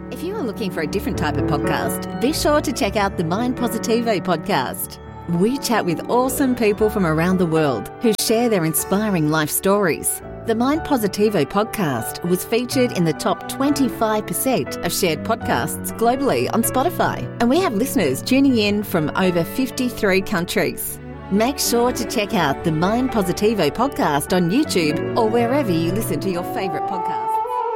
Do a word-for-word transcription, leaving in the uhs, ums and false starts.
If you are looking for a different type of podcast, be sure to check out the Mind Positivo podcast. We chat with awesome people from around the world who share their inspiring life stories. The Mind Positivo podcast was featured in the top twenty-five percent of shared podcasts globally on Spotify, and we have listeners tuning in from over fifty-three countries. Make sure to check out the Mind Positivo podcast on YouTube or wherever you listen to your favourite podcast.